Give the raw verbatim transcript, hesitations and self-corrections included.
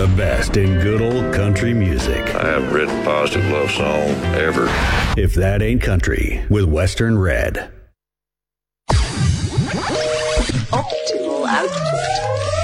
The best in good old country music. I haven't written a positive love song ever. If that ain't country, with Western Red. Optimal output.